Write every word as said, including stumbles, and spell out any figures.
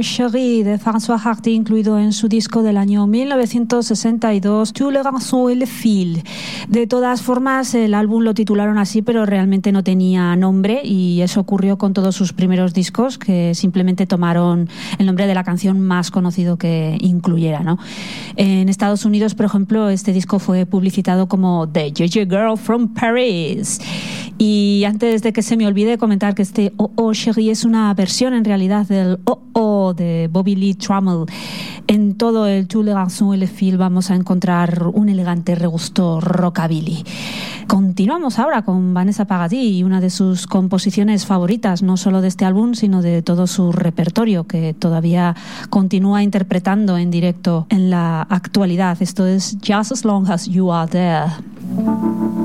Oh Chérie de François Hardy, incluido en su disco del año mil novecientos sesenta y dos, Tous les garçons et les filles. De todas formas, el álbum lo titularon así, pero realmente no tenía nombre, y eso ocurrió con todos sus primeros discos, que simplemente tomaron el nombre de la canción más conocido que incluyera, ¿no? En Estados Unidos, por ejemplo, este disco fue publicitado como The J J Girl from Paris. Y antes de que se me olvide comentar que este Oh Oh Chérie es una versión en realidad del Oh Oh de Bobby Lee Trammell. En todo el Tous les garçons et les filles vamos a encontrar un elegante regusto rockabilly. Continuamos ahora con Vanessa Paradis y una de sus composiciones favoritas, no solo de este álbum, sino de todo su repertorio, que todavía continúa interpretando en directo en la actualidad. Esto es Just As Long As You Are There.